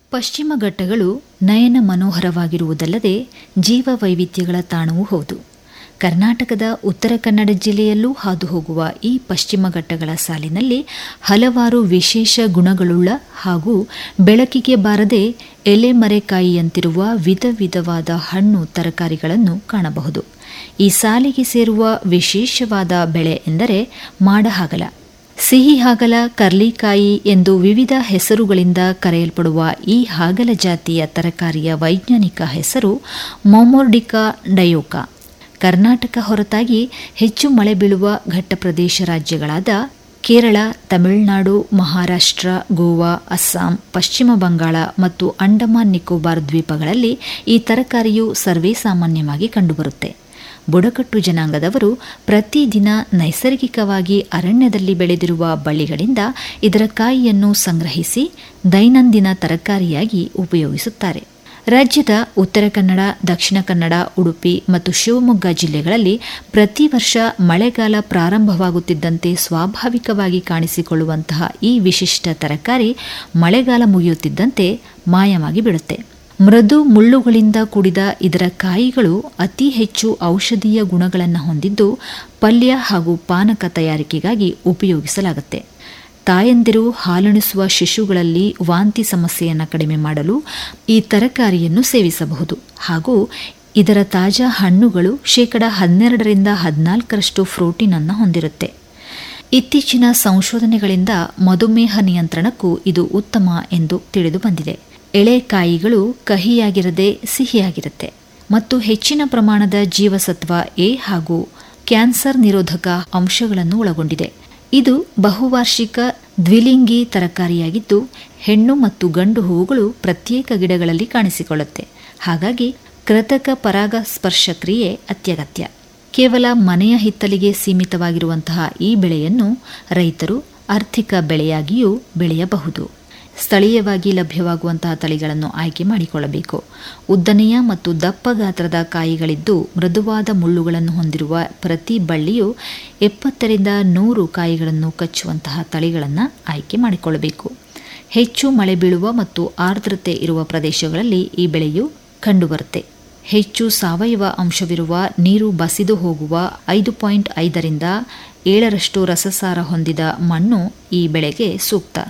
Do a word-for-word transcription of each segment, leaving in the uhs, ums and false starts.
ಪಶ್ಚಿಮ ಘಟ್ಟಗಳು ನಯನ ಮನೋಹರವಾಗಿರುವುದಲ್ಲದೆ ಜೀವ ವೈವಿಧ್ಯಗಳ ತಾಣವೂ ಹೌದು. ಕರ್ನಾಟಕದ ಉತ್ತರ ಕನ್ನಡ ಜಿಲ್ಲೆಯಲ್ಲೂ ಹಾದು ಹೋಗುವ ಈ ಪಶ್ಚಿಮ ಘಟ್ಟಗಳ ಸಾಲಿನಲ್ಲಿ ಹಲವಾರು ವಿಶೇಷ ಗುಣಗಳುಳ್ಳ ಹಾಗೂ ಬೆಳಕಿಗೆ ಬಾರದೆ ಎಲೆಮರೆಕಾಯಿಯಂತಿರುವ ವಿಧ ವಿಧವಾದ ಹಣ್ಣು ತರಕಾರಿಗಳನ್ನು ಕಾಣಬಹುದು. ಈ ಸಾಲಿಗೆ ಸೇರುವ ವಿಶೇಷವಾದ ಬೆಳೆ ಎಂದರೆ ಮಾಡಹಾಗಲ. ಸಿಹಿ ಹಾಗಲ, ಕರ್ಲಿಕಾಯಿ ಎಂದು ವಿವಿಧ ಹೆಸರುಗಳಿಂದ ಕರೆಯಲ್ಪಡುವ ಈ ಹಾಗಲ ಜಾತಿಯ ತರಕಾರಿಯ ವೈಜ್ಞಾನಿಕ ಹೆಸರು ಮೊಮೊರ್ಡಿಕಾ ಡಯೋಕಾ. ಕರ್ನಾಟಕ ಹೊರತಾಗಿ ಹೆಚ್ಚು ಮಳೆ ಬೀಳುವ ಘಟ್ಟಪ್ರದೇಶ ರಾಜ್ಯಗಳಾದ ಕೇರಳ, ತಮಿಳುನಾಡು, ಮಹಾರಾಷ್ಟ್ರ, ಗೋವಾ, ಅಸ್ಸಾಂ, ಪಶ್ಚಿಮ ಬಂಗಾಳ ಮತ್ತು ಅಂಡಮಾನ್ ನಿಕೋಬಾರ್ ದ್ವೀಪಗಳಲ್ಲಿ ಈ ತರಕಾರಿಯು ಸರ್ವೇ ಸಾಮಾನ್ಯವಾಗಿ ಕಂಡುಬರುತ್ತೆ. ಬುಡಕಟ್ಟು ಜನಾಂಗದವರು ಪ್ರತಿದಿನ ನೈಸರ್ಗಿಕವಾಗಿ ಅರಣ್ಯದಲ್ಲಿ ಬೆಳೆದಿರುವ ಬಳ್ಳಿಗಳಿಂದ ಇದರ ಕಾಯಿಯನ್ನು ಸಂಗ್ರಹಿಸಿ ದೈನಂದಿನ ತರಕಾರಿಯಾಗಿ ಉಪಯೋಗಿಸುತ್ತಾರೆ. ರಾಜ್ಯದ ಉತ್ತರ ಕನ್ನಡ, ದಕ್ಷಿಣ ಕನ್ನಡ, ಉಡುಪಿ ಮತ್ತು ಶಿವಮೊಗ್ಗ ಜಿಲ್ಲೆಗಳಲ್ಲಿ ಪ್ರತಿ ವರ್ಷ ಮಳೆಗಾಲ ಪ್ರಾರಂಭವಾಗುತ್ತಿದ್ದಂತೆ ಸ್ವಾಭಾವಿಕವಾಗಿ ಕಾಣಿಸಿಕೊಳ್ಳುವಂತಹ ಈ ವಿಶಿಷ್ಟ ತರಕಾರಿ ಮಳೆಗಾಲ ಮುಗಿಯುತ್ತಿದ್ದಂತೆ ಮಾಯವಾಗಿ ಬಿಡುತ್ತೆ. ಮೃದು ಮುಳ್ಳುಗಳಿಂದ ಕೂಡಿದ ಇದರ ಕಾಯಿಗಳು ಅತಿ ಹೆಚ್ಚು ಔಷಧೀಯ ಗುಣಗಳನ್ನು ಹೊಂದಿದ್ದು ಪಲ್ಯ ಹಾಗೂ ಪಾನಕ ತಯಾರಿಕೆಗಾಗಿ ಉಪಯೋಗಿಸಲಾಗುತ್ತೆ. ತಾಯಂದಿರು ಹಾಲುಣಿಸುವ ಶಿಶುಗಳಲ್ಲಿ ವಾಂತಿ ಸಮಸ್ಯೆಯನ್ನು ಕಡಿಮೆ ಮಾಡಲು ಈ ತರಕಾರಿಯನ್ನು ಸೇವಿಸಬಹುದು. ಹಾಗೂ ಇದರ ತಾಜಾ ಹಣ್ಣುಗಳು ಶೇಕಡ ಹನ್ನೆರಡರಿಂದ ಹದಿನಾಲ್ಕರಷ್ಟು ಪ್ರೋಟೀನ್ ಅನ್ನು ಹೊಂದಿರುತ್ತೆ. ಇತ್ತೀಚಿನ ಸಂಶೋಧನೆಗಳಿಂದ ಮಧುಮೇಹ ನಿಯಂತ್ರಣಕ್ಕೂ ಇದು ಉತ್ತಮ ಎಂದು ತಿಳಿದು ಬಂದಿದೆ. ಎಳೆಕಾಯಿಗಳು ಕಹಿಯಾಗಿರದೆ ಸಿಹಿಯಾಗಿರುತ್ತೆ ಮತ್ತು ಹೆಚ್ಚಿನ ಪ್ರಮಾಣದ ಜೀವಸತ್ವ ಎ ಹಾಗೂ ಕ್ಯಾನ್ಸರ್ ನಿರೋಧಕ ಅಂಶಗಳನ್ನು ಒಳಗೊಂಡಿದೆ. ಇದು ಬಹುವಾರ್ಷಿಕ ದ್ವಿಲಿಂಗಿ ತರಕಾರಿಯಾಗಿದ್ದು ಹೆಣ್ಣು ಮತ್ತು ಗಂಡು ಹೂವುಗಳು ಪ್ರತ್ಯೇಕ ಗಿಡಗಳಲ್ಲಿ ಕಾಣಿಸಿಕೊಳ್ಳುತ್ತೆ. ಹಾಗಾಗಿ ಕೃತಕ ಪರಾಗಸ್ಪರ್ಶ ಕ್ರಿಯೆ ಅತ್ಯಗತ್ಯ. ಕೇವಲ ಮನೆಯ ಹಿತ್ತಲಿಗೆ ಸೀಮಿತವಾಗಿರುವಂತಹ ಈ ಬೆಳೆಯನ್ನು ರೈತರು ಆರ್ಥಿಕ ಬೆಳೆಯಾಗಿಯೂ ಬೆಳೆಯಬಹುದು. ಸ್ಥಳೀಯವಾಗಿ ಲಭ್ಯವಾಗುವಂತಹ ತಳಿಗಳನ್ನು ಆಯ್ಕೆ ಮಾಡಿಕೊಳ್ಳಬೇಕು. ಉದ್ದನೆಯ ಮತ್ತು ದಪ್ಪ ಗಾತ್ರದ ಕಾಯಿಗಳಿದ್ದು ಮೃದುವಾದ ಮುಳ್ಳುಗಳನ್ನು ಹೊಂದಿರುವ ಪ್ರತಿ ಬಳ್ಳಿಯು ಎಪ್ಪತ್ತರಿಂದ ನೂರು ಕಾಯಿಗಳನ್ನು ಕಚ್ಚುವಂತಹ ತಳಿಗಳನ್ನು ಆಯ್ಕೆ ಮಾಡಿಕೊಳ್ಳಬೇಕು. ಹೆಚ್ಚು ಮಳೆ ಬೀಳುವ ಮತ್ತು ಆರ್ದ್ರತೆ ಇರುವ ಪ್ರದೇಶಗಳಲ್ಲಿ ಈ ಬೆಳೆಯು ಕಂಡುಬರುತ್ತೆ. ಹೆಚ್ಚು ಸಾವಯವ ಅಂಶವಿರುವ, ನೀರು ಬಸಿದು ಹೋಗುವ ಐದು ಪಾಯಿಂಟ್ ಐದರಿಂದ ಏಳರಷ್ಟು ರಸಸಾರ ಹೊಂದಿದ ಮಣ್ಣು ಈ ಬೆಳೆಗೆ ಸೂಕ್ತ.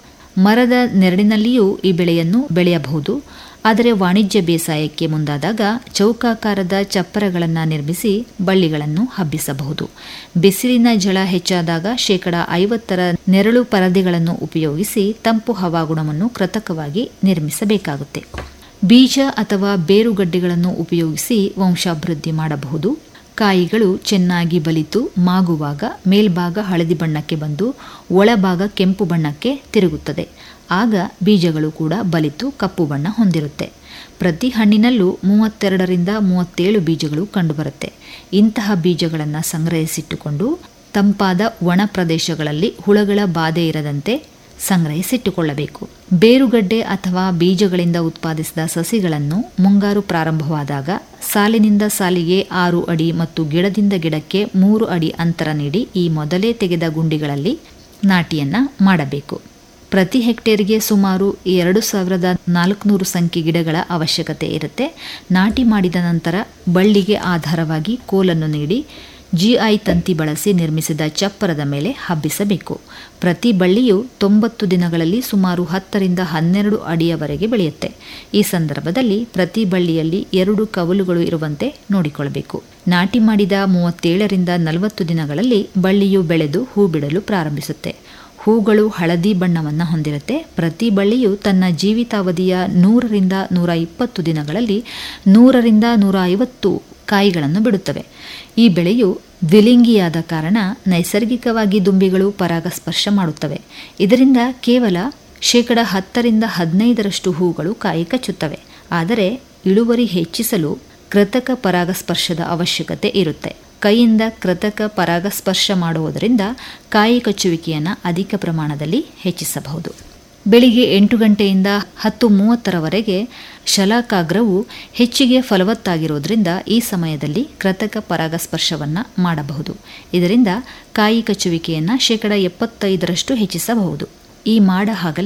ಮರದ ನೆರಳಿನಲ್ಲಿಯೂ ಈ ಬೆಳೆಯನ್ನು ಬೆಳೆಯಬಹುದು. ಆದರೆ ವಾಣಿಜ್ಯ ಬೇಸಾಯಕ್ಕೆ ಮುಂದಾದಾಗ ಚೌಕಾಕಾರದ ಚಪ್ಪರಗಳನ್ನು ನಿರ್ಮಿಸಿ ಬಳ್ಳಿಗಳನ್ನು ಹಬ್ಬಿಸಬಹುದು. ಬಿಸಿಲಿನ ಝಳ ಹೆಚ್ಚಾದಾಗ ಶೇಕಡ ಐವತ್ತರ ನೆರಳು ಪರದೆಗಳನ್ನು ಉಪಯೋಗಿಸಿ ತಂಪು ಹವಾಗುಣವನ್ನು ಕೃತಕವಾಗಿ ನಿರ್ಮಿಸಬೇಕಾಗುತ್ತೆ. ಬೀಜ ಅಥವಾ ಬೇರುಗಡ್ಡೆಗಳನ್ನು ಉಪಯೋಗಿಸಿ ವಂಶಾಭಿವೃದ್ಧಿ ಮಾಡಬಹುದು. ಕಾಯಿಗಳು ಚೆನ್ನಾಗಿ ಬಲಿತು ಮಾಗುವಾಗ ಮೇಲ್ಭಾಗ ಹಳದಿ ಬಣ್ಣಕ್ಕೆ ಬಂದು ಒಳಭಾಗ ಕೆಂಪು ಬಣ್ಣಕ್ಕೆ ತಿರುಗುತ್ತದೆ. ಆಗ ಬೀಜಗಳು ಕೂಡ ಬಲಿತು ಕಪ್ಪು ಬಣ್ಣ ಹೊಂದಿರುತ್ತೆ. ಪ್ರತಿ ಹಣ್ಣಿನಲ್ಲೂ ಮೂವತ್ತೆರಡರಿಂದ ಮೂವತ್ತೇಳು ಬೀಜಗಳು ಕಂಡುಬರುತ್ತೆ. ಇಂತಹ ಬೀಜಗಳನ್ನು ಸಂಗ್ರಹಿಸಿಟ್ಟುಕೊಂಡು ತಂಪಾದ ಒಣ ಪ್ರದೇಶಗಳಲ್ಲಿ ಹುಳಗಳ ಬಾಧೆ ಇರದಂತೆ ಸಂಗ್ರಹಿಸಿಟ್ಟುಕೊಳ್ಳಬೇಕು. ಬೇರುಗಡ್ಡೆ ಅಥವಾ ಬೀಜಗಳಿಂದ ಉತ್ಪಾದಿಸಿದ ಸಸಿಗಳನ್ನು ಮುಂಗಾರು ಪ್ರಾರಂಭವಾದಾಗ ಸಾಲಿನಿಂದ ಸಾಲಿಗೆ ಆರು ಅಡಿ ಮತ್ತು ಗಿಡದಿಂದ ಗಿಡಕ್ಕೆ ಮೂರು ಅಡಿ ಅಂತರ ನೀಡಿ ಈ ಮೊದಲೇ ತೆಗೆದ ಗುಂಡಿಗಳಲ್ಲಿ ನಾಟಿಯನ್ನ ಮಾಡಬೇಕು. ಪ್ರತಿ ಹೆಕ್ಟೇರ್ಗೆ ಸುಮಾರು ಎರಡು ಸಾವಿರದ ನಾಲ್ಕುನೂರು ಸಂಖ್ಯೆ ಗಿಡಗಳ ಅವಶ್ಯಕತೆ ಇರುತ್ತೆ. ನಾಟಿ ಮಾಡಿದ ನಂತರ ಬಳ್ಳಿಗೆ ಆಧಾರವಾಗಿ ಕೋಲನ್ನು ನೀಡಿ ಜಿಐ ತಂತಿ ಬಳಸಿ ನಿರ್ಮಿಸಿದ ಚಪ್ಪರದ ಮೇಲೆ ಹಬ್ಬಿಸಬೇಕು. ಪ್ರತಿ ಬಳ್ಳಿಯು ತೊಂಬತ್ತು ದಿನಗಳಲ್ಲಿ ಸುಮಾರು ಹತ್ತರಿಂದ ಹನ್ನೆರಡು ಅಡಿಯವರೆಗೆ ಬೆಳೆಯುತ್ತೆ. ಈ ಸಂದರ್ಭದಲ್ಲಿ ಪ್ರತಿ ಬಳ್ಳಿಯಲ್ಲಿ ಎರಡು ಕವಲುಗಳು ಇರುವಂತೆ ನೋಡಿಕೊಳ್ಳಬೇಕು. ನಾಟಿ ಮಾಡಿದ ಮೂವತ್ತೇಳರಿಂದ ನಲವತ್ತು ದಿನಗಳಲ್ಲಿ ಬಳ್ಳಿಯು ಬೆಳೆದು ಹೂ ಬಿಡಲು ಪ್ರಾರಂಭಿಸುತ್ತೆ. ಹೂಗಳು ಹಳದಿ ಬಣ್ಣವನ್ನು ಹೊಂದಿರುತ್ತೆ. ಪ್ರತಿ ಬಳ್ಳಿಯು ತನ್ನ ಜೀವಿತಾವಧಿಯ ನೂರರಿಂದ ನೂರ ಇಪ್ಪತ್ತು ದಿನಗಳಲ್ಲಿ ನೂರರಿಂದ ನೂರ ಐವತ್ತು ಕಾಯಿಗಳನ್ನು ಬಿಡುತ್ತವೆ. ಈ ಬೆಳೆಯು ದ್ವಿಲಿಂಗಿಯಾದ ಕಾರಣ ನೈಸರ್ಗಿಕವಾಗಿ ದುಂಬಿಗಳು ಪರಾಗಸ್ಪರ್ಶ ಮಾಡುತ್ತವೆ. ಇದರಿಂದ ಕೇವಲ ಶೇಕಡ ಹತ್ತರಿಂದ ಹದಿನೈದರಷ್ಟು ಹೂಗಳು ಕಾಯಿ ಕಚ್ಚುತ್ತವೆ. ಆದರೆ ಇಳುವರಿ ಹೆಚ್ಚಿಸಲು ಕೃತಕ ಪರಾಗಸ್ಪರ್ಶದ ಅವಶ್ಯಕತೆ ಇರುತ್ತೆ. ಕೈಯಿಂದ ಕೃತಕ ಪರಾಗಸ್ಪರ್ಶ ಮಾಡುವುದರಿಂದ ಕಾಯಿ ಕಚ್ಚುವಿಕೆಯನ್ನು ಅಧಿಕ ಪ್ರಮಾಣದಲ್ಲಿ ಹೆಚ್ಚಿಸಬಹುದು. ಬೆಳಿಗ್ಗೆ ಎಂಟು ಗಂಟೆಯಿಂದ ಹತ್ತು ಮೂವತ್ತರವರೆಗೆ ಶಲಾಕಾಗ್ರವು ಹೆಚ್ಚಿಗೆ ಫಲವತ್ತಾಗಿರೋದ್ರಿಂದ ಈ ಸಮಯದಲ್ಲಿ ಕೃತಕ ಪರಾಗಸ್ಪರ್ಶವನ್ನು ಮಾಡಬಹುದು. ಇದರಿಂದ ಕಾಯಿ ಕಚ್ಚುವಿಕೆಯನ್ನು ಶೇಕಡ ಎಪ್ಪತ್ತೈದರಷ್ಟು ಹೆಚ್ಚಿಸಬಹುದು. ಈ ಮಾಡ ಹಾಗಲ